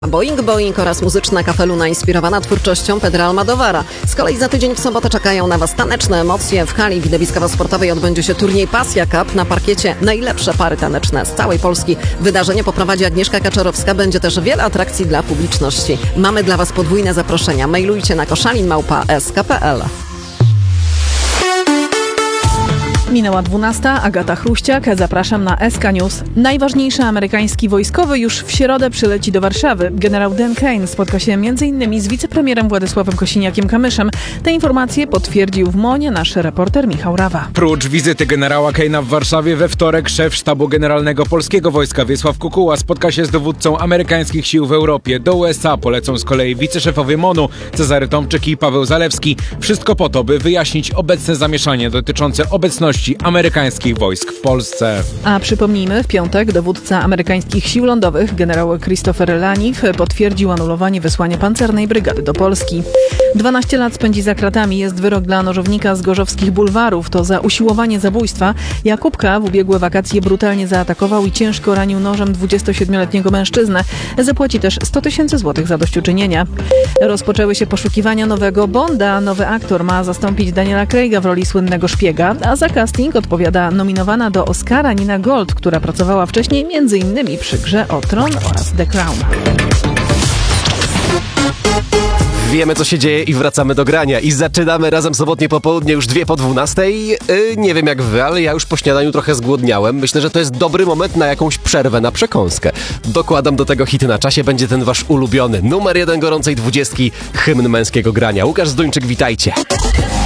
Boing Boing oraz muzyczna kafeluna inspirowana twórczością Pedra Almodóvara. Z kolei za tydzień w sobotę czekają na Was taneczne emocje. W hali widowiskowo-sportowej odbędzie się turniej Pasja Cup. Na parkiecie najlepsze pary taneczne z całej Polski. Wydarzenie poprowadzi Agnieszka Kaczorowska. Będzie też wiele atrakcji dla publiczności. Mamy dla Was podwójne zaproszenia. Mailujcie na koszalin@sk.pl. Minęła 12, Agata Chruściak, zapraszam na SK News. Najważniejszy amerykański wojskowy już w środę przyleci do Warszawy. Generał Dan Kane spotka się m.in. z wicepremierem Władysławem Kosiniakiem-Kamyszem. Te informacje potwierdził w MON-ie nasz reporter Michał Rawa. Prócz wizyty generała Kane'a w Warszawie we wtorek szef Sztabu Generalnego Polskiego Wojska Wiesław Kukuła spotka się z dowódcą amerykańskich sił w Europie. Do USA polecą z kolei wiceszefowie MON-u Cezary Tomczyk i Paweł Zalewski. Wszystko po to, by wyjaśnić obecne zamieszanie dotyczące obecności amerykańskich wojsk w Polsce. A przypomnijmy, w piątek dowódca amerykańskich sił lądowych generał Christopher Laniff potwierdził anulowanie wysłania pancernej brygady do Polski. 12 lat spędzi za kratami. Jest wyrok dla nożownika z gorzowskich bulwarów. To za usiłowanie zabójstwa. Jakub K. w ubiegłe wakacje brutalnie zaatakował i ciężko ranił nożem 27-letniego mężczyznę. Zapłaci też 100 000 złotych zadośćuczynienia. Rozpoczęły się poszukiwania nowego Bonda. Nowy aktor ma zastąpić Daniela Craiga w roli słynnego szpiega, a za casting odpowiada nominowana do Oscara Nina Gold, która pracowała wcześniej m.in. przy Grze o Tron oraz The Crown. Wiemy, co się dzieje i wracamy do grania. I zaczynamy razem sobotnie popołudnie już 2 po 12. Nie wiem jak wy, ale ja już po śniadaniu trochę zgłodniałem. Myślę, że to jest dobry moment na jakąś przerwę, na przekąskę. Dokładam do tego hity na czasie. Będzie ten wasz ulubiony numer 1 gorącej 20, hymn męskiego grania. Łukasz Zduńczyk, witajcie.